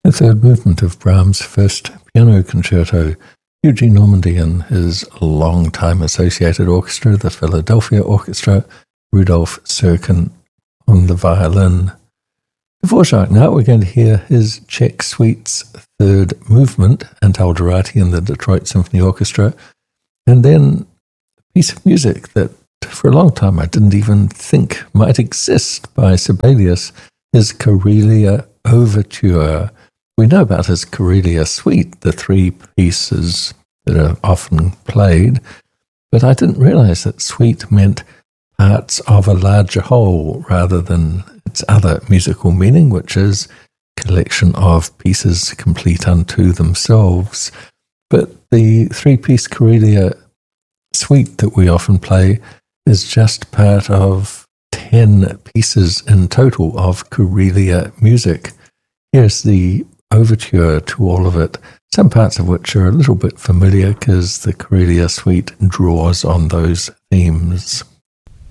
The third movement of Brahms' first piano concerto, Eugene Normandy and his long-time associated orchestra, the Philadelphia Orchestra, Rudolf Serkin on the violin. Dvorak now we're going to hear his Czech Suite's third movement, Antal Dorati and the Detroit Symphony Orchestra, and then a piece of music that for a long time I didn't even think might exist by Sibelius, his Karelia Overture. We know about his Karelia Suite, the three pieces that are often played, but I didn't realize that suite meant parts of a larger whole rather than its other musical meaning, which is collection of pieces complete unto themselves. But the three-piece Karelia Suite that we often play is just part of 10 pieces in total of Karelia music. Here's the overture to all of it, some parts of which are a little bit familiar because the Karelia Suite draws on those themes.